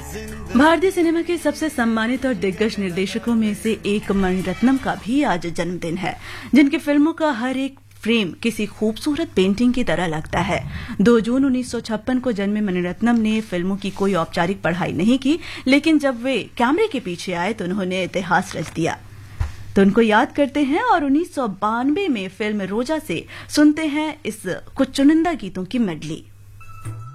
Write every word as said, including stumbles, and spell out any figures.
भारतीय सिनेमा के सबसे सम्मानित और दिग्गज निर्देशकों में से एक मणिरत्नम का भी आज जन्मदिन है, जिनकी फिल्मों का हर एक फ्रेम किसी खूबसूरत पेंटिंग की तरह लगता है। दो जून उन्नीस सौ छप्पन को जन्मे मणिरत्नम ने फिल्मों की कोई औपचारिक पढ़ाई नहीं की, लेकिन जब वे कैमरे के पीछे आए तो उन्होंने इतिहास रच दिया। तो उनको याद करते हैं और उन्नीस सौ बानवे में फिल्म रोजा से सुनते हैं इस कुछ चुनिंदा गीतों की मेडली।